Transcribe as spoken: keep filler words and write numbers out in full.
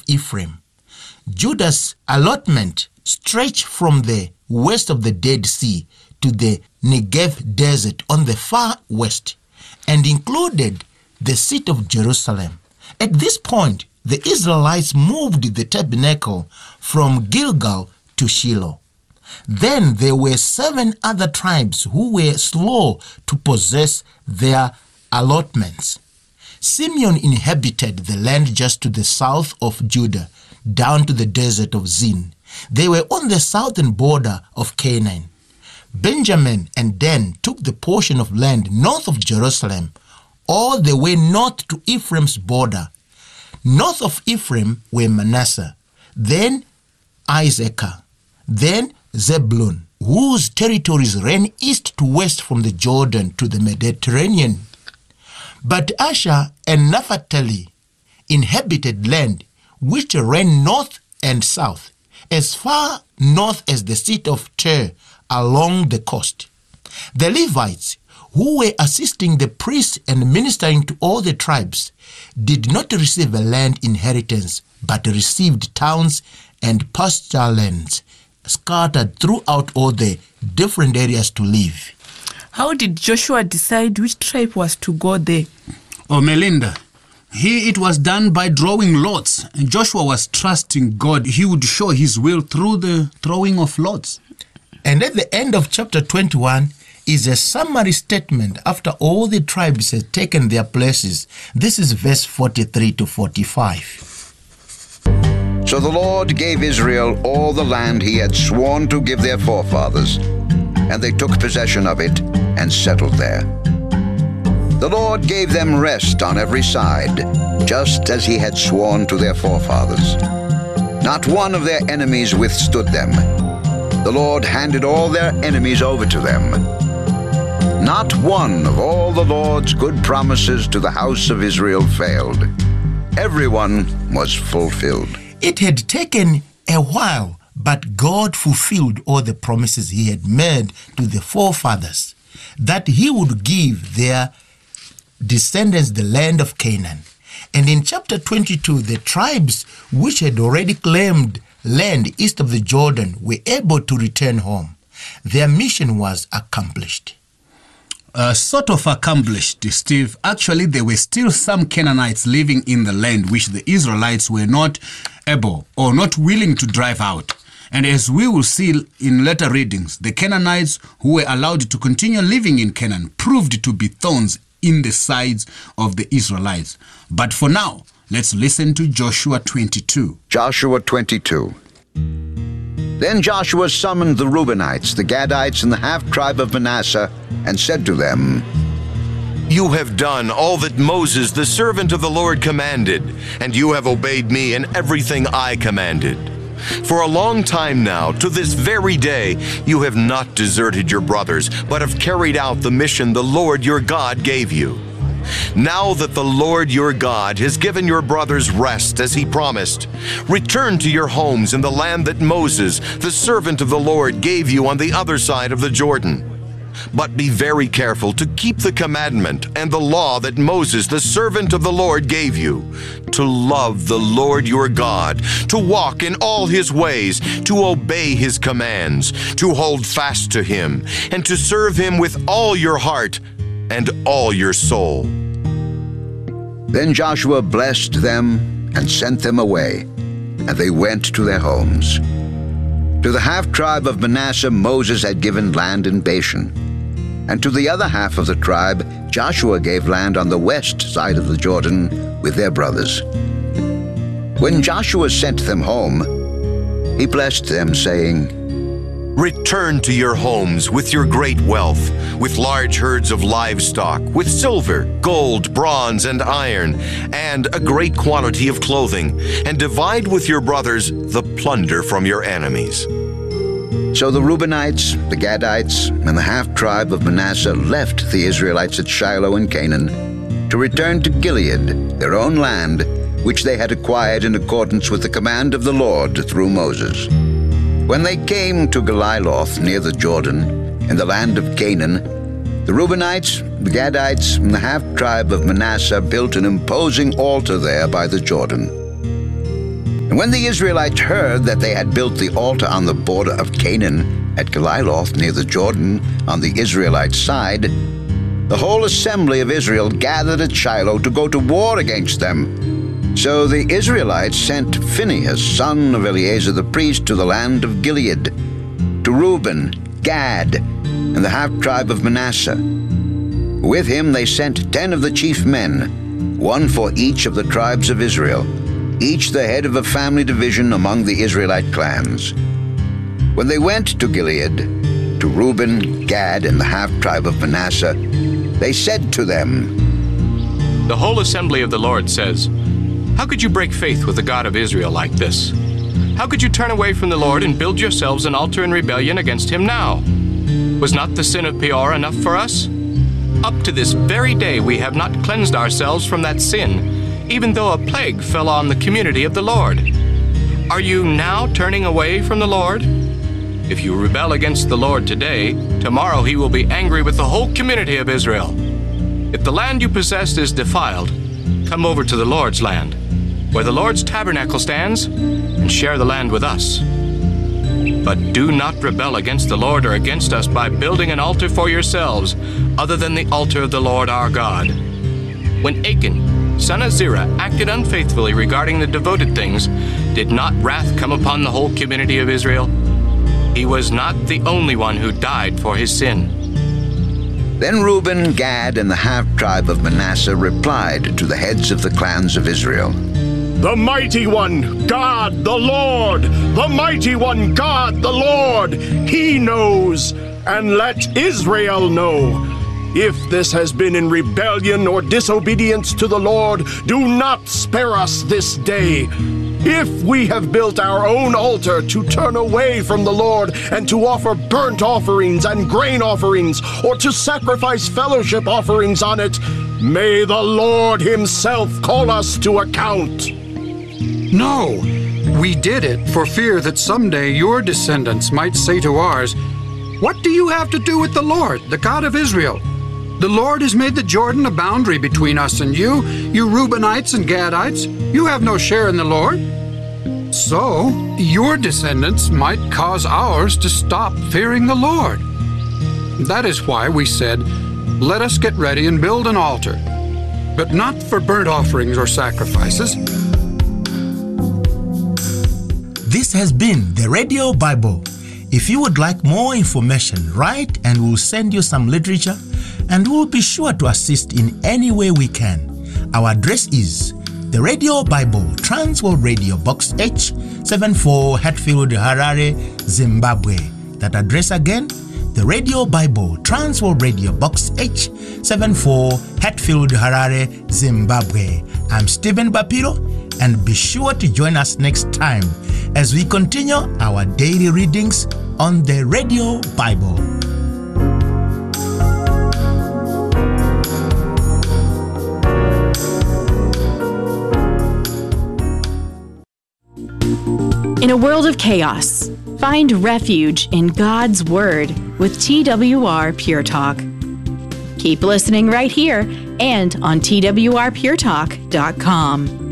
Ephraim. Judah's allotment stretched from the west of the Dead Sea to the Negev desert on the far west and included the city of Jerusalem. At this point, the Israelites moved the tabernacle from Gilgal to Shiloh. Then there were seven other tribes who were slow to possess their allotments. Simeon inhabited the land just to the south of Judah, down to the desert of Zin. They were on the southern border of Canaan. Benjamin and Dan took the portion of land north of Jerusalem, all the way north to Ephraim's border. North of Ephraim were Manasseh, then Issachar, then Zebulun, whose territories ran east to west from the Jordan to the Mediterranean. But Asher and Naphtali inhabited land which ran north and south, as far north as the city of Tyre along the coast. The Levites, who were assisting the priests and ministering to all the tribes, did not receive a land inheritance, but received towns and pasture lands scattered throughout all the different areas to live. How did Joshua decide which tribe was to go there? Oh, Melinda, here it was done by drawing lots. And Joshua was trusting God he would show his will through the throwing of lots. And at the end of chapter twenty-one is a summary statement after all the tribes had taken their places. This is verse forty-three to forty-five. So the Lord gave Israel all the land he had sworn to give their forefathers, and they took possession of it and settled there. The Lord gave them rest on every side, just as he had sworn to their forefathers. Not one of their enemies withstood them. The Lord handed all their enemies over to them. Not one of all the Lord's good promises to the house of Israel failed. Everyone was fulfilled. It had taken a while, but God fulfilled all the promises he had made to the forefathers, that he would give their descendants the land of Canaan. And in chapter twenty-two, the tribes which had already claimed land east of the Jordan were able to return home. Their mission was accomplished. Uh, sort of accomplished, Steve. Actually, there were still some Canaanites living in the land which the Israelites were not able or not willing to drive out. And as we will see in later readings, the Canaanites who were allowed to continue living in Canaan proved to be thorns in the sides of the Israelites. But for now, let's listen to Joshua twenty-two. Joshua twenty-two. Then Joshua summoned the Reubenites, the Gadites, and the half-tribe of Manasseh, and said to them, You have done all that Moses, the servant of the Lord, commanded, and you have obeyed me in everything I commanded. For a long time now, to this very day, you have not deserted your brothers, but have carried out the mission the Lord your God gave you. Now that the Lord your God has given your brothers rest as he promised, return to your homes in the land that Moses, the servant of the Lord, gave you on the other side of the Jordan. But be very careful to keep the commandment and the law that Moses, the servant of the Lord, gave you, to love the Lord your God, to walk in all his ways, to obey his commands, to hold fast to him, and to serve him with all your heart and all your soul. Then Joshua blessed them and sent them away, and they went to their homes. To the half-tribe of Manasseh Moses had given land in Bashan, and to the other half of the tribe Joshua gave land on the west side of the Jordan with their brothers. When Joshua sent them home, he blessed them, saying, Return to your homes with your great wealth, with large herds of livestock, with silver, gold, bronze, and iron, and a great quantity of clothing, and divide with your brothers the plunder from your enemies. So the Reubenites, the Gadites, and the half-tribe of Manasseh left the Israelites at Shiloh in Canaan to return to Gilead, their own land, which they had acquired in accordance with the command of the Lord through Moses. When they came to Geliloth near the Jordan, in the land of Canaan, the Reubenites, the Gadites, and the half-tribe of Manasseh built an imposing altar there by the Jordan. And when the Israelites heard that they had built the altar on the border of Canaan at Geliloth near the Jordan on the Israelite side, the whole assembly of Israel gathered at Shiloh to go to war against them. So the Israelites sent Phinehas, son of Eleazar the priest, to the land of Gilead, to Reuben, Gad, and the half-tribe of Manasseh. With him they sent ten of the chief men, one for each of the tribes of Israel, each the head of a family division among the Israelite clans. When they went to Gilead, to Reuben, Gad, and the half-tribe of Manasseh, they said to them, "The whole assembly of the Lord says, how could you break faith with the God of Israel like this? How could you turn away from the Lord and build yourselves an altar in rebellion against him now? Was not the sin of Peor enough for us? Up to this very day we have not cleansed ourselves from that sin, even though a plague fell on the community of the Lord. Are you now turning away from the Lord? If you rebel against the Lord today, tomorrow he will be angry with the whole community of Israel. If the land you possessed is defiled, come over to the Lord's land, where the Lord's tabernacle stands, and share the land with us. But do not rebel against the Lord or against us by building an altar for yourselves, other than the altar of the Lord our God." When Achan, son of Zerah, acted unfaithfully regarding the devoted things, did not wrath come upon the whole community of Israel? He was not the only one who died for his sin. Then Reuben, Gad, and the half-tribe of Manasseh replied to the heads of the clans of Israel, "The mighty one, God the Lord, the mighty one, God the Lord, he knows, and let Israel know. If this has been in rebellion or disobedience to the Lord, do not spare us this day. If we have built our own altar to turn away from the Lord and to offer burnt offerings and grain offerings, or to sacrifice fellowship offerings on it, may the Lord himself call us to account." No, we did it for fear that someday your descendants might say to ours, "What do you have to do with the Lord, the God of Israel? The Lord has made the Jordan a boundary between us and you, you Reubenites and Gadites. You have no share in the Lord." So, your descendants might cause ours to stop fearing the Lord. That is why we said, "Let us get ready and build an altar," but not for burnt offerings or sacrifices. This has been the Radio Bible. If you would like more information, write and we'll send you some literature, and we'll be sure to assist in any way we can. Our address is the Radio Bible, Transworld Radio, Box H seventy-four, Hatfield, Harare, Zimbabwe. That address again, the Radio Bible, Transworld Radio, Box H seventy-four, Hatfield, Harare, Zimbabwe. I'm Stephen Bapiro, and be sure to join us next time as we continue our daily readings on the Radio Bible. In a world of chaos, find refuge in God's Word with T W R Pure Talk. Keep listening right here and on T W R Pure Talk dot com.